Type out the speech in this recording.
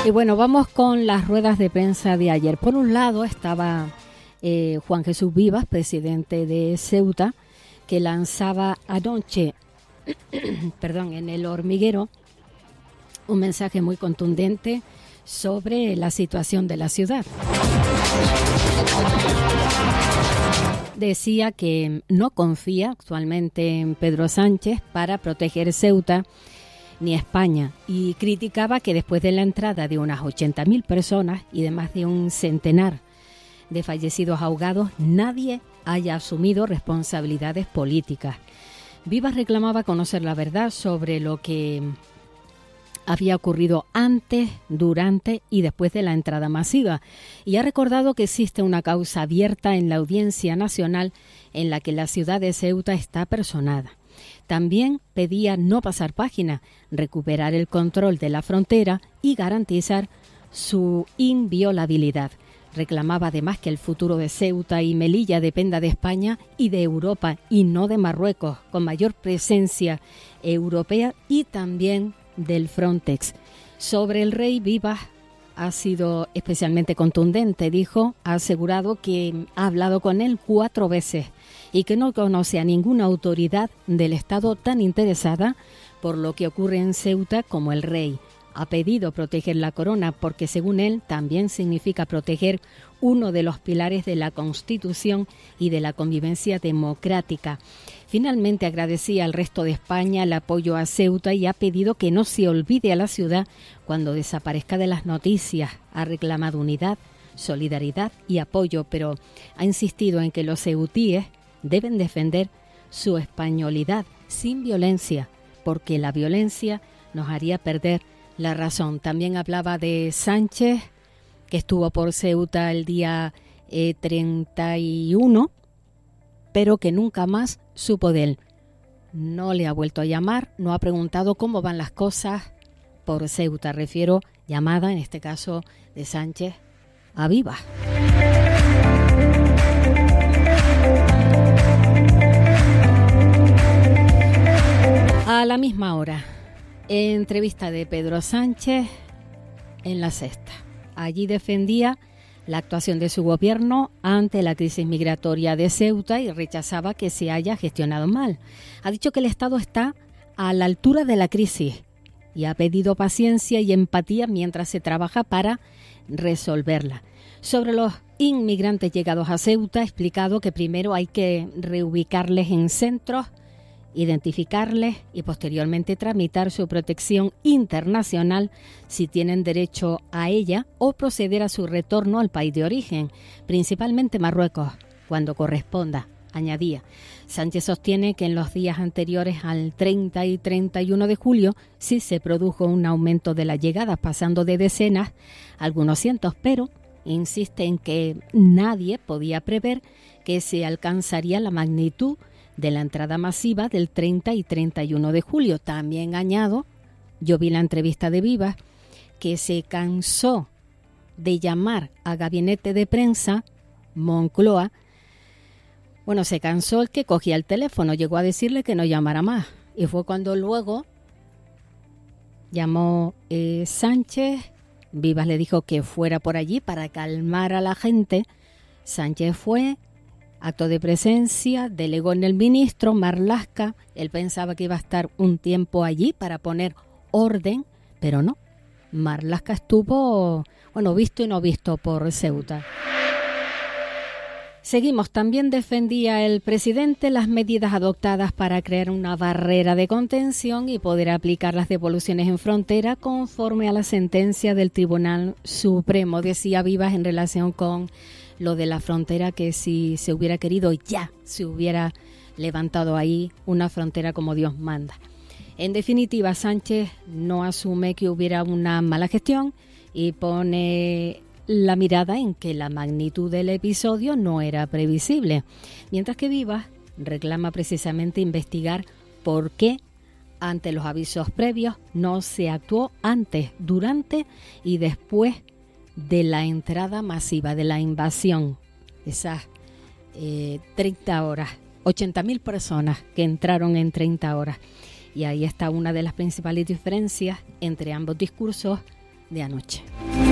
Y bueno, vamos con las ruedas de prensa de ayer. Por un lado estaba Juan Jesús Vivas, presidente de Ceuta, que lanzaba anoche en El Hormiguero un mensaje muy contundente sobre la situación de la ciudad. Decía que no confía actualmente en Pedro Sánchez para proteger Ceuta ni España, y criticaba que después de la entrada de unas 80.000 personas y de más de un centenar de fallecidos ahogados, nadie haya asumido responsabilidades políticas. Vivas reclamaba conocer la verdad sobre lo que había ocurrido antes, durante y después de la entrada masiva, y ha recordado que existe una causa abierta en la Audiencia Nacional en la que la ciudad de Ceuta está personada. También pedía no pasar página, recuperar el control de la frontera y garantizar su inviolabilidad. Reclamaba además que el futuro de Ceuta y Melilla dependa de España y de Europa y no de Marruecos, con mayor presencia europea, y también del Frontex. Sobre el rey, Vivas ha sido especialmente contundente. Dijo, ha asegurado que ha hablado con él 4 veces y que no conoce a ninguna autoridad del Estado tan interesada por lo que ocurre en Ceuta como el rey. Ha pedido proteger la corona porque, según él, también significa proteger uno de los pilares de la Constitución y de la convivencia democrática. Finalmente agradecía al resto de España el apoyo a Ceuta y ha pedido que no se olvide a la ciudad cuando desaparezca de las noticias. Ha reclamado unidad, solidaridad y apoyo, pero ha insistido en que los ceutíes deben defender su españolidad sin violencia, porque la violencia nos haría perder la razón. También hablaba de Sánchez, que estuvo por Ceuta el día 31, pero que nunca más supo de él. No le ha vuelto a llamar, no ha preguntado cómo van las cosas por Ceuta. Refiero llamada, en este caso, de Sánchez a Vivas. A la misma hora, entrevista de Pedro Sánchez en La Sexta. Allí defendía la actuación de su gobierno ante la crisis migratoria de Ceuta y rechazaba que se haya gestionado mal. Ha dicho que el Estado está a la altura de la crisis y ha pedido paciencia y empatía mientras se trabaja para resolverla. Sobre los inmigrantes llegados a Ceuta, ha explicado que primero hay que reubicarles en centros, identificarles y posteriormente tramitar su protección internacional si tienen derecho a ella, o proceder a su retorno al país de origen, principalmente Marruecos, cuando corresponda, añadía. Sánchez sostiene que en los días anteriores al 30 y 31 de julio sí se produjo un aumento de las llegadas, pasando de decenas a algunos cientos, pero insiste en que nadie podía prever que se alcanzaría la magnitud de la entrada masiva del 30 y 31 de julio. También añado, yo vi la entrevista de Vivas, que se cansó de llamar a gabinete de prensa, Moncloa. Bueno, se cansó el que cogía el teléfono, llegó a decirle que no llamara más. Y fue cuando luego llamó Sánchez, Vivas le dijo que fuera por allí para calmar a la gente. Sánchez fue, acto de presencia, delegó en el ministro Marlaska. Él pensaba que iba a estar un tiempo allí para poner orden, pero no. Marlaska estuvo, visto y no visto por Ceuta. Seguimos. También defendía el presidente las medidas adoptadas para crear una barrera de contención y poder aplicar las devoluciones en frontera conforme a la sentencia del Tribunal Supremo. Decía Vivas en relación con lo de la frontera, que si se hubiera querido ya se hubiera levantado ahí una frontera como Dios manda. En definitiva, Sánchez no asume que hubiera una mala gestión y pone la mirada en que la magnitud del episodio no era previsible, mientras que Vivas reclama precisamente investigar por qué ante los avisos previos no se actuó antes, durante y después de la entrada masiva, de la invasión. Esas 30 horas, 80.000 personas que entraron en 30 horas. Y ahí está una de las principales diferencias entre ambos discursos de anoche.